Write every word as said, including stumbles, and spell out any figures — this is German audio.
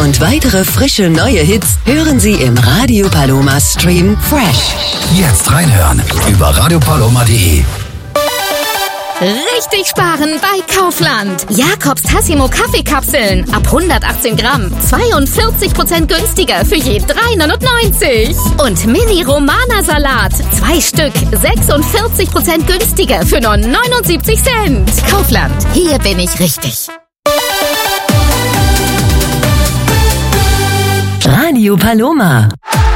und weitere frische neue Hits hören Sie im Radio Paloma Stream Fresh. Jetzt reinhören über radio paloma punkt de. Richtig sparen bei Kaufland. Jakobs Tassimo Kaffeekapseln ab hundertachtzehn Gramm. zweiundvierzig Prozent günstiger für je drei neunundneunzig. Und Mini Romana Salat. Zwei Stück. sechsundvierzig Prozent günstiger für nur neunundsiebzig Cent. Kaufland. Hier bin ich richtig. Radio Paloma.